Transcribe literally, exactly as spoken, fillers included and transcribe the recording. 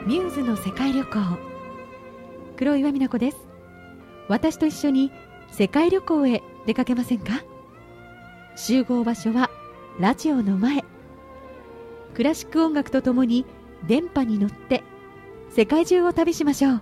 ミューズの世界旅行。黒岩美奈子です。私と一緒に世界旅行へ出かけませんか？集合場所はラジオの前。クラシック音楽とともに電波に乗って世界中を旅しましょう。